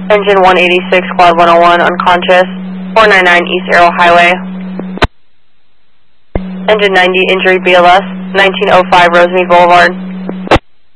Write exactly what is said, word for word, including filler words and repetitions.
Engine one eighty-six, Quad one oh one, unconscious, four ninety-nine East Arrow Highway. Engine ninety, injury B L S, nineteen oh five Rosemead Boulevard.